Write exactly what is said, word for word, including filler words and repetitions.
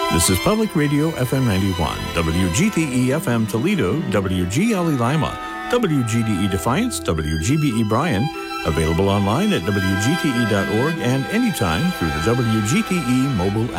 This is Public Radio F M ninety-one, W G T E F M Toledo, W G L E Lima, W G D E Defiance, W G B E Bryan, available online at W G T E dot org and anytime through the W G T E mobile app.